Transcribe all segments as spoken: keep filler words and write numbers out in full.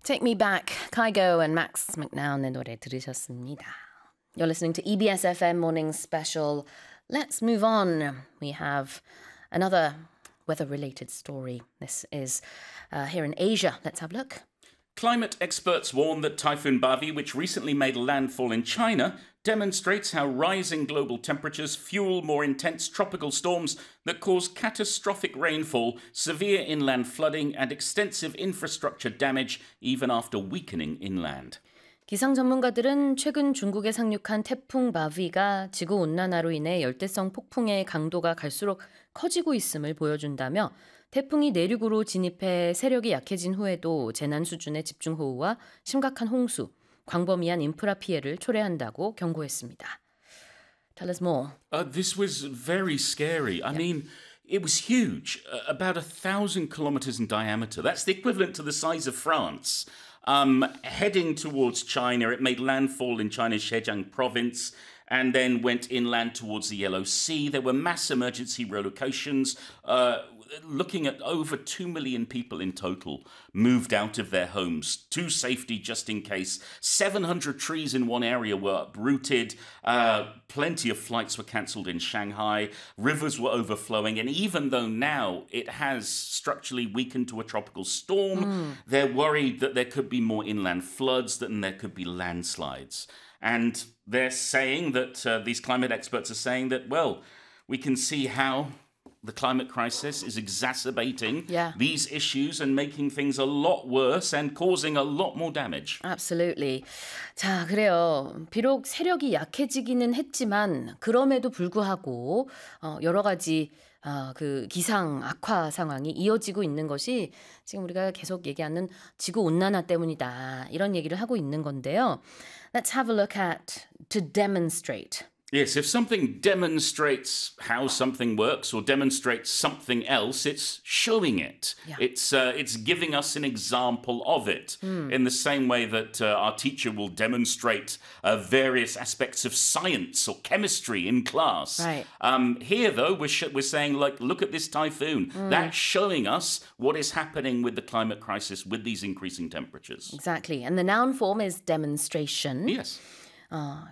Take Me Back, Kygo and Max McNown의 노래 들으셨습니다. You're listening to E B S F M Morning Special. Let's move on. We have another weather-related story. This is uh, here in Asia. Let's have a look. Climate experts warn that Typhoon Bavi, which recently made landfall in China, demonstrates how rising global temperatures fuel more intense tropical storms that cause catastrophic rainfall, severe inland flooding, and extensive infrastructure damage even after weakening inland. 기상 전문가들은 최근 중국에 상륙한 태풍 바비가 지구온난화로 인해 열대성 폭풍의 강도가 갈수록 커지고 있음을 보여준다며 태풍이 내륙으로 진입해 세력이 약해진 후에도 재난 수준의 집중호우와 심각한 홍수, 광범위한 인프라 피해를 초래한다고 경고했습니다. Tell us more. Uh, this was very scary. I yeah. mean, it was huge, uh, about a thousand kilometers in diameter. That's the equivalent to the size of France. Um, heading towards China, it made landfall in China's Zhejiang province and then went inland towards the Yellow Sea. There were mass emergency relocations. Uh, looking at over two million people in total moved out of their homes to safety just in case. seven hundred trees in one area were uprooted. Uh, plenty of flights were cancelled in Shanghai. Rivers were overflowing. And even though now it has structurally weakened to a tropical storm, mm. they're worried that there could be more inland floods, that there could be landslides. And they're saying that, uh, these climate experts are saying that, well, we can see how the climate crisis is exacerbating yeah. these issues and making things a lot worse and causing a lot more damage. Absolutely. 자, 그래요. 비록 세력이 약해지기는 했지만 그럼에도 불구하고 어, 여러 가지 어, 그 기상 악화 상황이 이어지고 있는 것이 지금 우리가 계속 얘기하는 지구 온난화 때문이다. 이런 얘기를 하고 있는 건데요. Let's have a look at to demonstrate. Yes, if something demonstrates how something works or demonstrates something else, it's showing it. Yeah. It's uh, it's giving us an example of it mm. in the same way that uh, our teacher will demonstrate uh, various aspects of science or chemistry in class. Right. Um, here, though, we're, sh- we're saying, like, look at this typhoon. Mm. That's showing us what is happening with the climate crisis with these increasing temperatures. Exactly. And the noun form is demonstration. Yes. 어,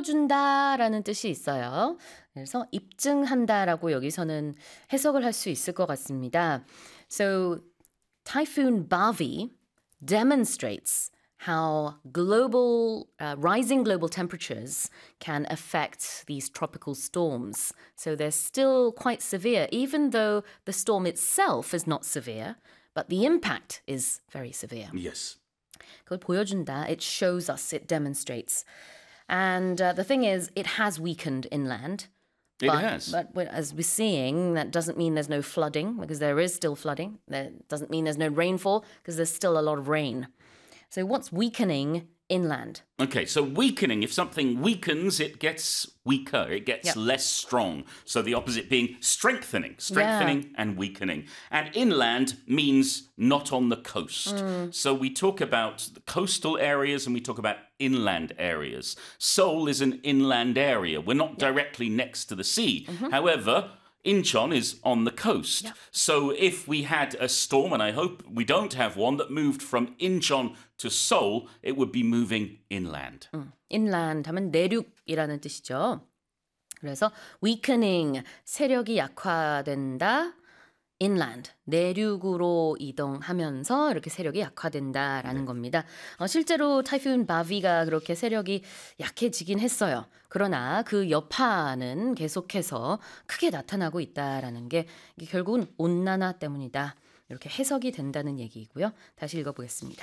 보여준다라는 뜻이 있어요. 그래서 입증한다라고 여기서는 해석을 할 수 있을 것 같습니다. So, Typhoon Bavi demonstrates how global, uh, rising global temperatures can affect these tropical storms. So they're still quite severe, even though the storm itself is not severe, but the impact is very severe. Yes. 그걸 보여준다. It shows us, it demonstrates. And uh, the thing is, it has weakened inland. It but, has. But as we're seeing, that doesn't mean there's no flooding, because there is still flooding. That doesn't mean there's no rainfall, because there's still a lot of rain. So what's weakening inland? Okay, so weakening, if something weakens, it gets weaker, it gets yep. less strong. So the opposite being strengthening, strengthening yeah. and weakening. And inland means not on the coast. Mm. So we talk about the coastal areas and we talk about inland areas. Seoul is an inland area. We're not yep. directly next to the sea. Mm-hmm. However, Incheon is on the coast. Yep. So if we had a storm, and I hope we don't have one, that moved from Incheon to Seoul, it would be moving inland. 음, inland 하면 내륙이라는 뜻이죠. 그래서 weakening, 세력이 약화된다. inland, 내륙으로 이동하면서 이렇게 세력이 약화된다라는 네. 겁니다. 어, 실제로 타이푼 바비가 그렇게 세력이 약해지긴 했어요. 그러나 그 여파는 계속해서 크게 나타나고 있다라는 게 이게 결국은 온난화 때문이다. 이렇게 해석이 된다는 얘기이고요. 다시 읽어보겠습니다.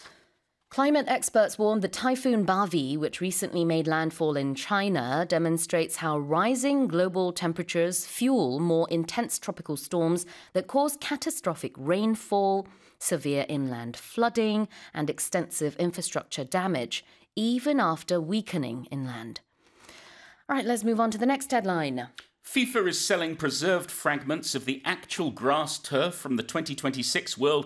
Climate experts warned that Typhoon Bavi, which recently made landfall in China, demonstrates how rising global temperatures fuel more intense tropical storms that cause catastrophic rainfall, severe inland flooding, and extensive infrastructure damage, even after weakening inland. All right, let's move on to the next headline. FIFA is selling preserved fragments of the actual grass turf from the twenty twenty-six World